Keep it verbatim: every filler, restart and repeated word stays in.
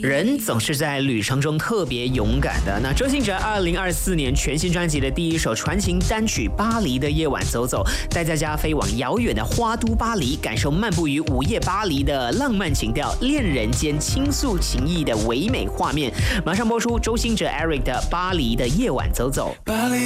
人总是在旅程中特别勇敢的。那周兴哲二零二四年全新专辑的第一首传情单曲《巴黎的夜晚走走》，带大家飞往遥远的花都巴黎，感受漫步于午夜巴黎的浪漫情调，恋人间倾诉情谊的唯美画面。马上播出周兴哲 Eric 的《巴黎的夜晚走走》。